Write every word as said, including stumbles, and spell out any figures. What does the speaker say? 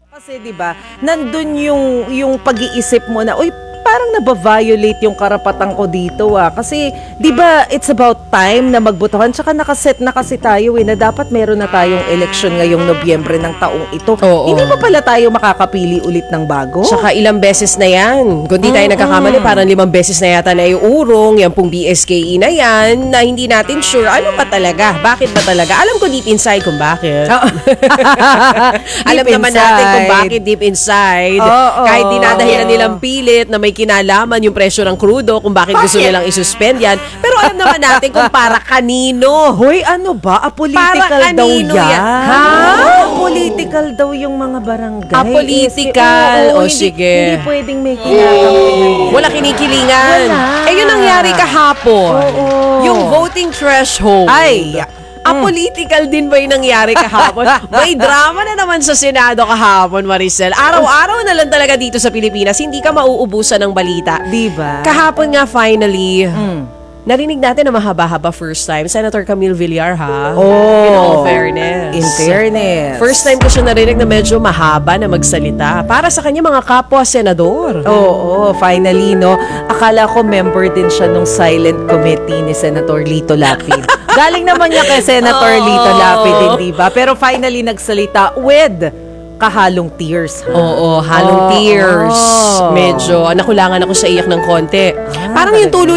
Kasi 'di ba, nandun yung yung pag-iisip mo na, uy, parang naba-violate yung karapatan ko dito ah. Kasi 'di ba, it's about time na magbotohan, tsaka nakaset na kasi tayo eh, na dapat meron na tayong eleksyon ngayong Nobyembre ng taong ito. Oo. Hindi pa pala tayo makakapili ulit ng bago? Tsaka ilang beses na yan. Kung di tayo Mm-mm. nagkakamali, parang limang beses na yata na iurong, yan pong B S K E na yan, na hindi natin sure ano ba talaga, bakit ba talaga. Alam ko deep inside kung bakit. Alam Deep naman natin kung inside. bakit deep inside. Oo. Kahit dinadahilan nilang pilit na may kinalaman yung presyo ng krudo, kung bakit, gusto nilang isuspend yan. Pero alam naman natin kung para kanino. Hoy, ano ba? Apolitical Para daw kanino yan. yan? Ha? Apolitical daw yung mga barangay. Apolitical. Eh, oo, O, hindi, sige. Hindi pwedeng may kinakampihan. Wala kinikilingan. Wala. Eh, yun nangyari kahapon. Oo. Yung voting threshold. Ay. Apolitical din ba yung nangyari kahapon? May drama na naman sa Senado kahapon, Maricel. Araw-araw na lang talaga dito sa Pilipinas, hindi ka mauubusan ng balita. Diba? Kahapon nga finally, Mm. narinig natin na mahaba-haba first time. Senator Camille Villar, ha? Oh. In all fairness. In fairness. First time ko siya narinig na medyo mahaba na magsalita. Para sa kanya mga kapwa-senador. Oo, finally, no? Akala ko member din siya nung silent committee ni Senator Lito Lapid. Galing naman niya kay Senator Oo. Lito Lapid, hindi ba? Pero finally nagsalita with kahalong tears. ha? Oo, halong Oo. tears. Medyo nakulangan ako sa iyak ng konti. Ah, Parang yung tulo